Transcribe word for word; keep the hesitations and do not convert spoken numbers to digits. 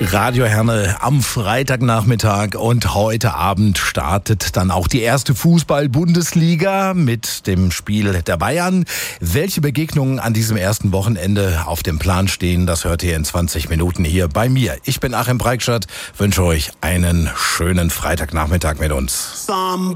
Radio Herne am Freitagnachmittag und heute Abend startet dann auch die erste Fußball-Bundesliga mit dem Spiel der Bayern. Welche Begegnungen an diesem ersten Wochenende auf dem Plan stehen, das hört ihr in zwanzig Minuten hier bei mir. Ich bin Achim Breikschat, wünsche euch einen schönen Freitagnachmittag mit uns.